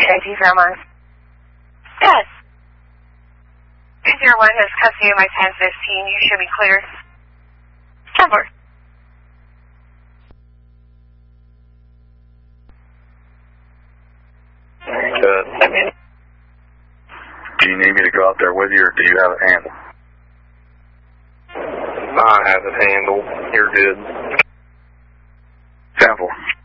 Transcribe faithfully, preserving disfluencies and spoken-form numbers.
A T Fairmont. Yes. two zero one has custody of my ten fifteen. You should be clear. Number. Good. Do you need me to go out there with you, or do you have it handled? I have it handled. You're good.